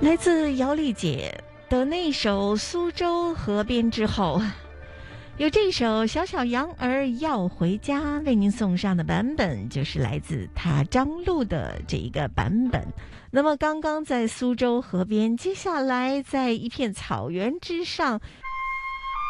来自姚丽姐的那首《苏州河边》之后，有这首《小小羊儿要回家》为您送上的版本，就是来自他张璐的这一个版本。那么刚刚在苏州河边，接下来在一片草原之上，